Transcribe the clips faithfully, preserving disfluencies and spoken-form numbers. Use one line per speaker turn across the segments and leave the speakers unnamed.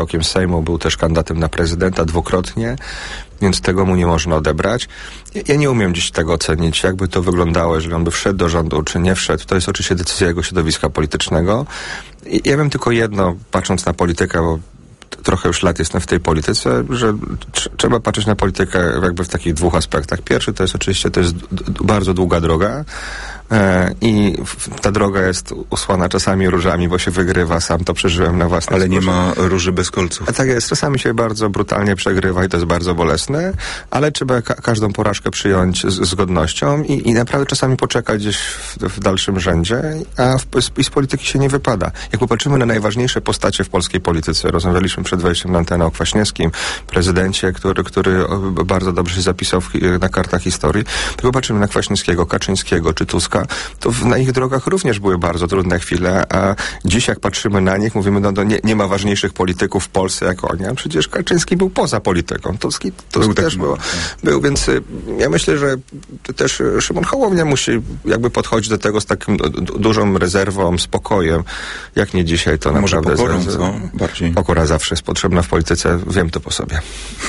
marszałkiem Sejmu, był też kandydatem na prezydenta dwukrotnie, więc tego mu nie można odebrać. Ja, ja nie umiem dziś tego ocenić, jakby to wyglądało, jeżeli on by wszedł do rządu, czy nie wszedł. To jest oczywiście decyzja jego środowiska politycznego. I ja wiem tylko jedno, patrząc na politykę, bo trochę już lat jestem w tej polityce, że tr- trzeba patrzeć na politykę jakby w takich dwóch aspektach. Pierwszy to jest oczywiście, to jest d- d- bardzo długa droga e, i w, ta droga jest usłana czasami różami, bo się wygrywa, sam to przeżyłem na własnej
Ale
skórze.
nie ma róży bez kolców.
A tak jest, czasami się bardzo brutalnie przegrywa i to jest bardzo bolesne, ale trzeba ka- każdą porażkę przyjąć z, z godnością i, i naprawdę czasami poczekać gdzieś w, w dalszym rzędzie, a w, z, i z polityki się nie wypada. Jak popatrzymy na najważniejsze postacie w polskiej polityce, rozmawialiśmy przed wejściem na antenę o Kwaśniewskim, prezydencie, który, który bardzo dobrze się zapisał w, na kartach historii, to popatrzymy na Kwaśniewskiego, Kaczyńskiego czy Tuska, to w, na ich drogach również były bardzo trudne chwile, a dziś jak patrzymy na nich, mówimy, no, no nie, nie ma ważniejszych polityków w Polsce jak oni, a przecież Kaczyński był poza polityką, Tusk, Tusk był też był, był, więc y, ja myślę, że też Szymon Hołownia musi jakby podchodzić do tego z takim d- d- dużą rezerwą, spokojem, jak nie dzisiaj, to
Może
naprawdę...
pokorą,
z, z,
co? Bardziej.
Pokora zawsze jest potrzebna w polityce, wiem to po sobie.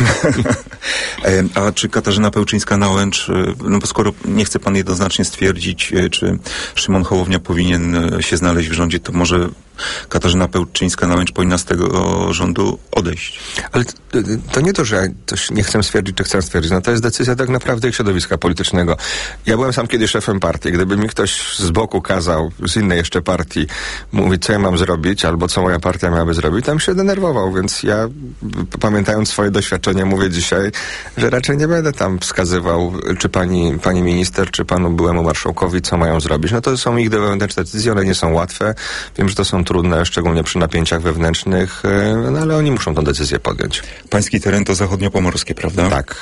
A czy Katarzyna Pełczyńska-Nałęcz, no bo skoro nie chce pan jednoznacznie stwierdzić, czy Szymon Hołownia powinien się znaleźć w rządzie, to może Katarzyna Pełczyńska-Nałęcz powinna z tego rządu odejść.
Ale to, to nie to, że coś nie chcę stwierdzić, czy chcę stwierdzić. No to jest decyzja tak naprawdę ich środowiska politycznego. Ja byłem sam kiedyś szefem partii. Gdyby mi ktoś z boku kazał, z innej jeszcze partii, mówić, co ja mam zrobić, albo co moja partia miałaby zrobić, tam się denerwował, więc ja, pamiętając swoje doświadczenie, mówię dzisiaj, że raczej nie będę tam wskazywał, czy pani, pani minister, czy panu byłemu marszałkowi, co mają zrobić. No to są ich wewnętrzne decyzje, one nie są łatwe. Wiem, że to są trudne, szczególnie przy napięciach wewnętrznych, no ale oni muszą tę decyzję podjąć.
Pański teren to zachodniopomorskie, prawda?
Tak.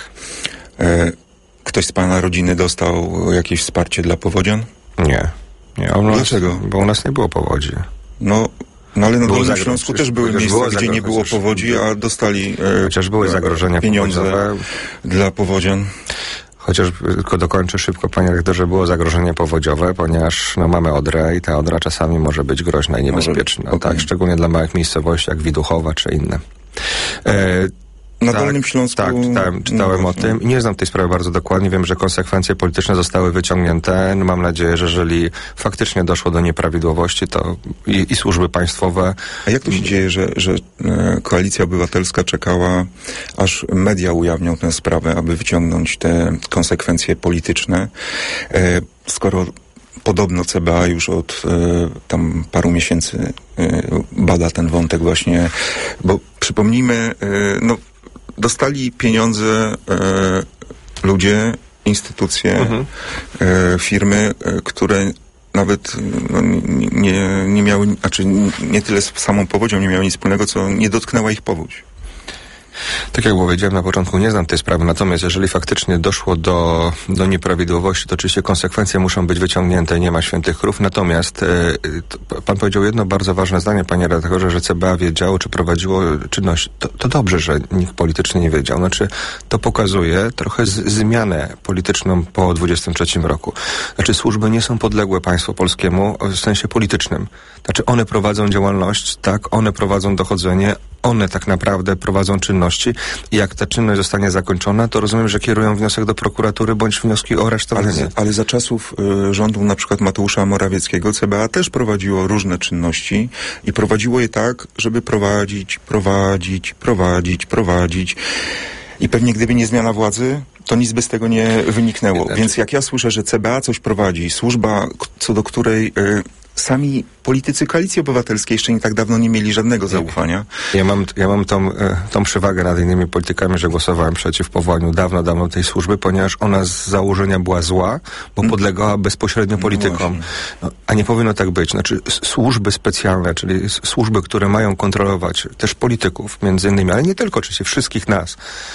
E, ktoś z pana rodziny dostał jakieś wsparcie dla powodzian?
Nie. nie. U nas,
Dlaczego?
Bo u nas nie było powodzi.
No, no ale na
Było
Dolnym
zagro-
Śląsku też były
chociaż
miejsca,
było
gdzie
zagro-
nie było
chociaż-
powodzi, a dostali e,
Chociaż były zagrożenia
pieniądze
powodziowe.
dla powodzian.
Chociaż tylko dokończę szybko, panie rektorze, było zagrożenie powodziowe, ponieważ no, mamy Odrę i ta Odra czasami może być groźna i niebezpieczna.
Może, okay.
Tak, szczególnie dla małych miejscowości jak Widuchowa czy inne. E,
Na
tak,
Dolnym Śląsku...
Tak, czytałem, czytałem
no,
o tym. Nie znam tej sprawy bardzo dokładnie. Wiem, że konsekwencje polityczne zostały wyciągnięte. No, mam nadzieję, że jeżeli faktycznie doszło do nieprawidłowości, to i, i służby państwowe...
A jak to się dzieje, że, że e, Koalicja Obywatelska czekała, aż media ujawnią tę sprawę, aby wyciągnąć te konsekwencje polityczne, e, skoro podobno C B A już od e, tam paru miesięcy e, bada ten wątek właśnie, bo przypomnijmy, e, no dostali pieniądze e, ludzie, instytucje, mhm. e, firmy, e, które nawet no, nie, nie miały, znaczy nie tyle z samą powodzią nie miały nic wspólnego, co nie dotknęła ich powódź.
Tak jak powiedziałem na początku, nie znam tej sprawy, natomiast jeżeli faktycznie doszło do, do nieprawidłowości, to oczywiście konsekwencje muszą być wyciągnięte, nie ma świętych krów. Natomiast e, to, pan powiedział jedno bardzo ważne zdanie, panie redaktorze, że C B A wiedziało, czy prowadziło czynność. To, to dobrze, że nikt politycznie nie wiedział. Znaczy, to pokazuje trochę z, zmianę polityczną po dwudziestym trzecim roku. Znaczy, służby nie są podległe państwu polskiemu w sensie politycznym. Znaczy, one prowadzą działalność, tak, one prowadzą dochodzenie, one tak naprawdę prowadzą czynności i jak ta czynność zostanie zakończona, to rozumiem, że kierują wniosek do prokuratury bądź wnioski o aresztowanie.
Ale, ale za czasów y, rządu na przykład Mateusza Morawieckiego C B A też prowadziło różne czynności i prowadziło je tak, żeby prowadzić, prowadzić, prowadzić, prowadzić. I pewnie gdyby nie zmiana władzy, to nic by z tego nie wyniknęło. Znaczy... Więc jak ja słyszę, że C B A coś prowadzi, służba, co do której... Y, Sami politycy Koalicji Obywatelskiej jeszcze nie tak dawno nie mieli żadnego zaufania.
Ja mam, ja mam tą, tą przewagę nad innymi politykami, że głosowałem przeciw powołaniu dawno, dawno tej służby, ponieważ ona z założenia była zła, bo podlegała bezpośrednio politykom. No, a nie powinno tak być. Znaczy służby specjalne, czyli służby, które mają kontrolować też polityków, między innymi, ale nie tylko, oczywiście wszystkich nas.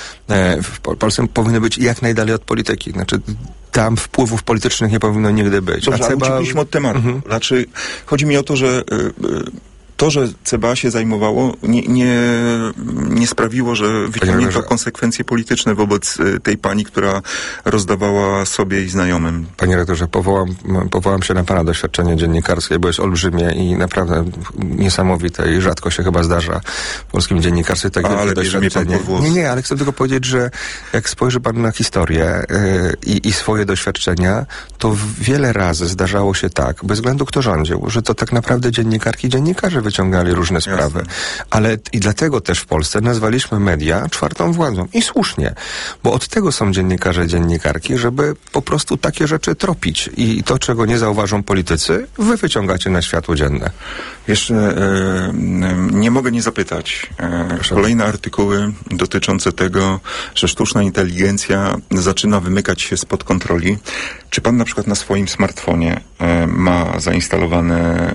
W Polsce powinny być jak najdalej od polityki. Znaczy tam wpływów politycznych nie powinno nigdy być.
Dobrze,
a C B A...
uciekliśmy od tematu. Mhm. Znaczy, chodzi mi o to, że y, y, to, że C B A się zajmowało, nie, nie, nie sprawiło, że wyciągnięto konsekwencje polityczne wobec tej pani, która rozdawała sobie i znajomym.
Panie redaktorze, powołam, powołam się na pana doświadczenie dziennikarskie, bo jest olbrzymie i naprawdę niesamowite i rzadko się chyba zdarza w polskim dziennikarstwie tak
ale doświadczenie.
Nie, nie, ale chcę tylko powiedzieć, że jak spojrzy pan na historię yy, i, i swoje doświadczenia, to wiele razy zdarzało się tak, bez względu kto rządził, że to tak naprawdę dziennikarki i dziennikarze wyciągali różne sprawy. Jasne. Ale i dlatego też w Polsce nazwaliśmy media czwartą władzą. I słusznie, bo od tego są dziennikarze i dziennikarki, żeby po prostu takie rzeczy tropić. I to, czego nie zauważą politycy, wy wyciągacie na światło dzienne.
Jeszcze e, nie mogę nie zapytać. E, kolejne artykuły dotyczące tego, że sztuczna inteligencja zaczyna wymykać się spod kontroli. Czy pan na przykład na swoim smartfonie e, ma zainstalowane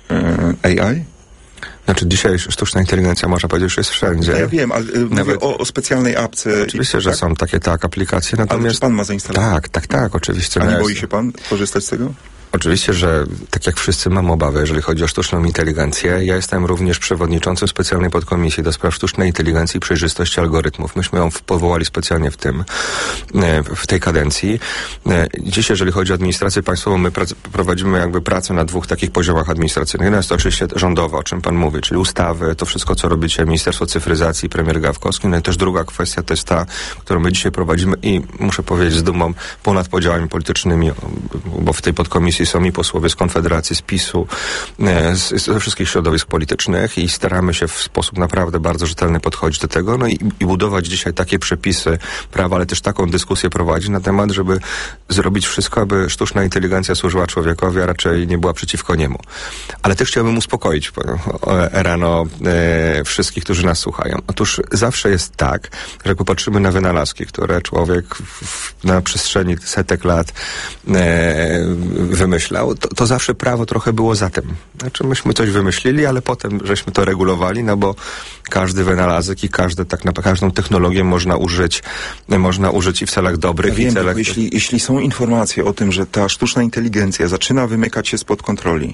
e, A I?
Znaczy dzisiaj sztuczna inteligencja, można powiedzieć, że jest wszędzie.
Ja wiem, ale Nawet... mówię o, o specjalnej apce.
Oczywiście, i, że tak? są takie tak aplikacje. Natomiast...
Ale czy pan ma zainstalowane?
Tak, tak, tak, oczywiście.
A nie boi się pan korzystać z tego?
Oczywiście, że tak jak wszyscy mam obawy, jeżeli chodzi o sztuczną inteligencję. Ja jestem również przewodniczącym specjalnej podkomisji do spraw sztucznej inteligencji i przejrzystości algorytmów. Myśmy ją powołali specjalnie w tym, w tej kadencji. Dziś, jeżeli chodzi o administrację państwową, my prac, prowadzimy jakby pracę na dwóch takich poziomach administracyjnych. Jedna jest to oczywiście rządowa, o czym pan mówi, czyli ustawy, to wszystko, co robicie, Ministerstwo Cyfryzacji, premier Gawkowski. No i też druga kwestia to jest ta, którą my dzisiaj prowadzimy i muszę powiedzieć z dumą ponad podziałami politycznymi, bo w tej podkomisji są i posłowie z Konfederacji, z PiSu, z, ze wszystkich środowisk politycznych i staramy się w sposób naprawdę bardzo rzetelny podchodzić do tego, no i, i budować dzisiaj takie przepisy prawa, ale też taką dyskusję prowadzić na temat, żeby zrobić wszystko, aby sztuczna inteligencja służyła człowiekowi, a raczej nie była przeciwko niemu. Ale też chciałbym uspokoić rano e, wszystkich, którzy nas słuchają. Otóż zawsze jest tak, że jak popatrzymy na wynalazki, które człowiek w, na przestrzeni setek lat e, wymyślał, to, to zawsze prawo trochę było za tym. Znaczy myśmy coś wymyślili, ale potem żeśmy to regulowali, no bo każdy wynalazek i każde, tak na, każdą technologię można użyć, można użyć i w celach dobrych,
ja
i
wiem,
celach...
Jeśli, jeśli są informacje o tym, że ta sztuczna inteligencja zaczyna wymykać się spod kontroli,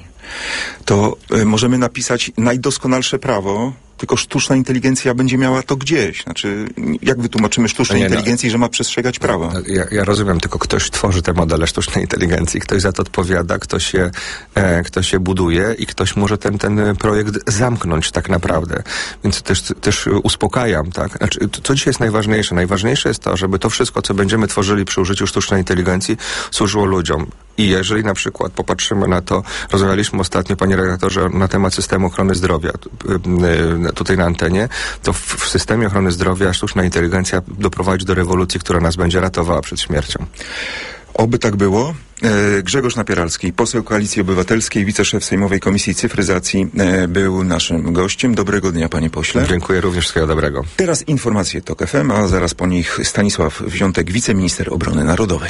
to y, możemy napisać najdoskonalsze prawo, tylko sztuczna inteligencja będzie miała to gdzieś. Znaczy, jak wytłumaczymy sztucznej nie, inteligencji, no, że ma przestrzegać prawa?
Ja, ja rozumiem, tylko ktoś tworzy te modele sztucznej inteligencji, ktoś za to odpowiada, ktoś je, e, ktoś je buduje i ktoś może ten, ten projekt zamknąć tak naprawdę. Więc też, też uspokajam, tak? Znaczy, co dzisiaj jest najważniejsze? Najważniejsze jest to, żeby to wszystko, co będziemy tworzyli przy użyciu sztucznej inteligencji, służyło ludziom. I jeżeli na przykład popatrzymy na to, rozmawialiśmy ostatnio, panie redaktorze, na temat systemu ochrony zdrowia, tutaj na antenie, to w, w systemie ochrony zdrowia sztuczna inteligencja doprowadzi do rewolucji, która nas będzie ratowała przed śmiercią.
Oby tak było. E, Grzegorz Napieralski, poseł Koalicji Obywatelskiej, wiceszef Sejmowej Komisji Cyfryzacji, e, był naszym gościem. Dobrego dnia, panie pośle.
Dziękuję, również wszystkiego dobrego.
Teraz informacje TOK F M, a zaraz po nich Stanisław Wziątek, wiceminister obrony narodowej.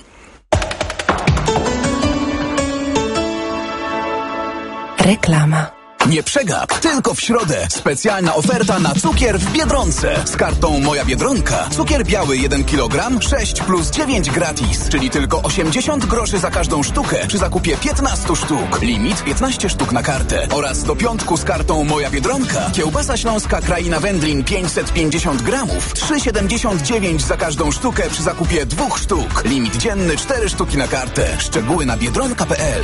Reklama.
Nie przegap, tylko w środę. Specjalna oferta na cukier w Biedronce. Z kartą Moja Biedronka. Cukier biały jeden kilogram, sześć plus dziewięć gratis. Czyli tylko osiemdziesiąt groszy za każdą sztukę przy zakupie piętnaście sztuk. Limit piętnaście sztuk na kartę. Oraz do piątku z kartą Moja Biedronka. Kiełbasa śląska Kraina Wędlin pięćset pięćdziesiąt gramów. trzy siedemdziesiąt dziewięć za każdą sztukę przy zakupie dwóch sztuk. Limit dzienny cztery sztuki na kartę. Szczegóły na biedronka kropka p l.